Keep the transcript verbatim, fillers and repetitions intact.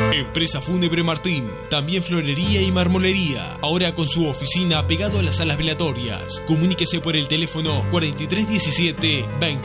Empresa Fúnebre Martín, también florería y marmolería, ahora con su oficina pegado a las salas velatorias. Comuníquese por el teléfono cuarenta y tres diecisiete veinte